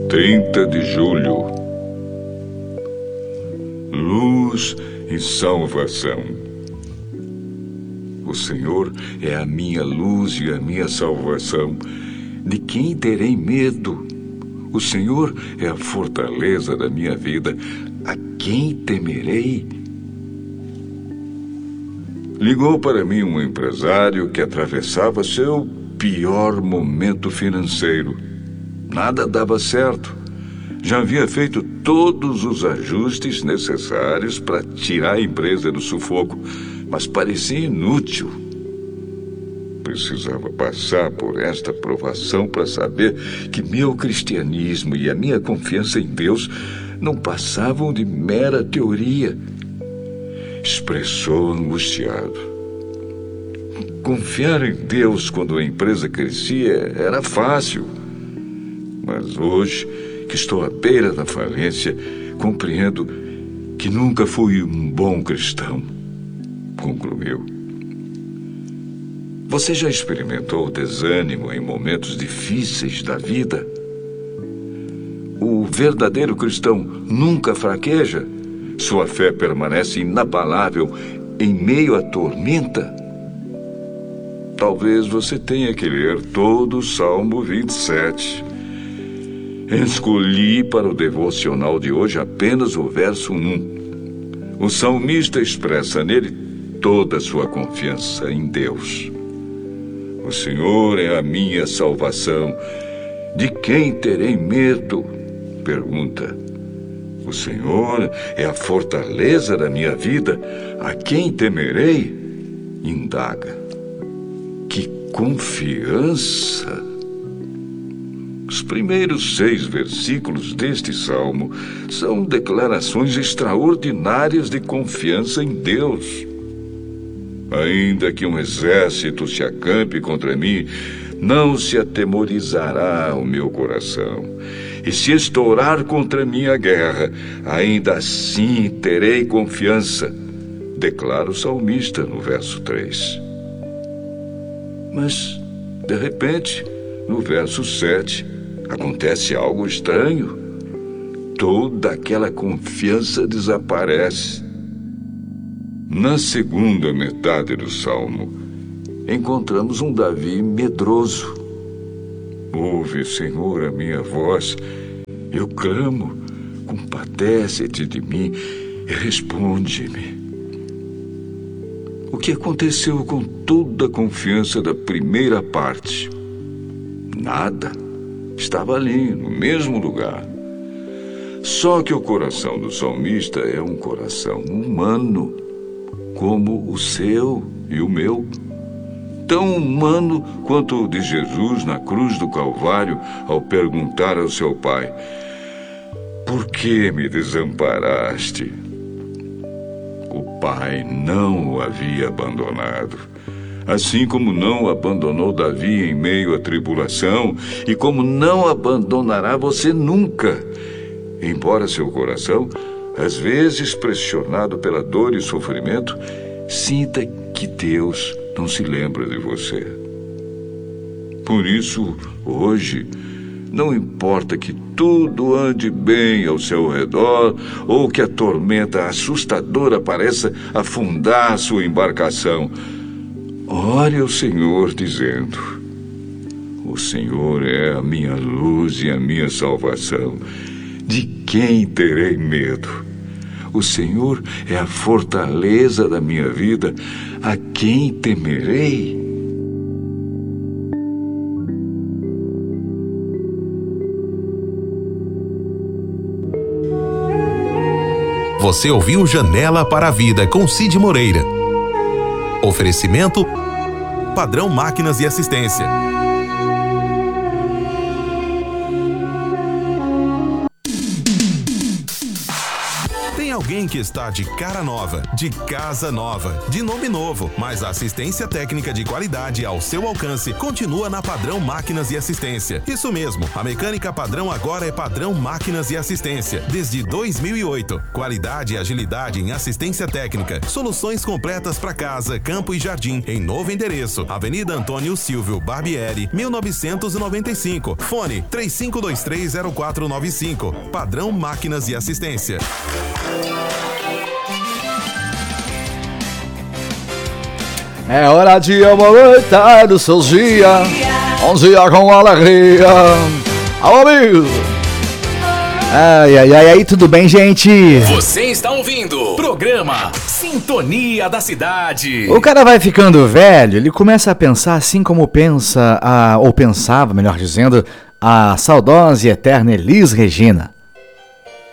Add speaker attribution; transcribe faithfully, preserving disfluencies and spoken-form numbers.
Speaker 1: trinta de julho. Luz e salvação. O Senhor é a minha luz e a minha salvação. De quem terei medo? O Senhor é a fortaleza da minha vida. A quem temerei? Ligou para mim um empresário que atravessava seu pior momento financeiro. Nada dava certo. Já havia feito todos os ajustes necessários para tirar a empresa do sufoco, mas parecia inútil. Precisava passar por esta provação para saber que meu cristianismo e a minha confiança em Deus não passavam de mera teoria. Expressou angustiado. Confiar em Deus quando a empresa crescia era fácil. Mas hoje, que estou à beira da falência, compreendo que nunca fui um bom cristão, concluiu. Você já experimentou o desânimo em momentos difíceis da vida? O verdadeiro cristão nunca fraqueja? Sua fé permanece inabalável em meio à tormenta? Talvez você tenha que ler todo o Salmo vinte e sete. Escolhi para o devocional de hoje apenas o verso um. O salmista expressa nele toda a sua confiança em Deus. O Senhor é a minha salvação. De quem terei medo? Pergunta. O Senhor é a fortaleza da minha vida. A quem temerei? Indaga. Que confiança! Os primeiros seis versículos deste salmo são declarações extraordinárias de confiança em Deus. Ainda que um exército se acampe contra mim, não se atemorizará o meu coração. E se estourar contra mim a guerra, ainda assim terei confiança, declara o salmista no verso três. Mas, de repente, no verso sete, acontece algo estranho. Toda aquela confiança desaparece. Na segunda metade do salmo, encontramos um Davi medroso. Ouve, Senhor, a minha voz. Eu clamo, compadece-te de mim e responde-me. O que aconteceu com toda a confiança da primeira parte? Nada. Estava ali, no mesmo lugar. Só que o coração do salmista é um coração humano, como o seu e o meu. Tão humano quanto o de Jesus na cruz do Calvário ao perguntar ao seu pai: por que me desamparaste? O pai não o havia abandonado. Assim como não abandonou Davi em meio à tribulação, e como não abandonará você nunca. Embora seu coração, às vezes pressionado pela dor e sofrimento, sinta que Deus não se lembra de você. Por isso, hoje, não importa que tudo ande bem ao seu redor ou que a tormenta assustadora pareça afundar sua embarcação, ore ao Senhor dizendo: o Senhor é a minha luz e a minha salvação. De quem terei medo? O Senhor é a fortaleza da minha vida. A quem temerei?
Speaker 2: Você ouviu Janela para a Vida com Cid Moreira. Oferecimento Padrão Máquinas e Assistência. Tem alguém alguém que está de cara nova, de casa nova, de nome novo, mas a assistência técnica de qualidade ao seu alcance continua na Padrão Máquinas e Assistência. Isso mesmo, a mecânica padrão agora é Padrão Máquinas e Assistência, desde dois mil e oito. Qualidade e agilidade em assistência técnica, soluções completas para casa, campo e jardim, em novo endereço, Avenida Antônio Silvio Barbieri, mil novecentos e noventa e cinco. Fone três cinco dois três zero quatro nove cinco. Padrão Máquinas e Assistência.
Speaker 3: É hora de aproveitar os seus dias, um dia com alegria. Alô, amigo! Ai, ai, ai, aí, tudo bem, gente?
Speaker 4: Você está ouvindo o programa Sintonia da Cidade.
Speaker 3: O cara vai ficando velho, ele começa a pensar assim como pensa, a, ou pensava, melhor dizendo, a saudosa e eterna Elis Regina.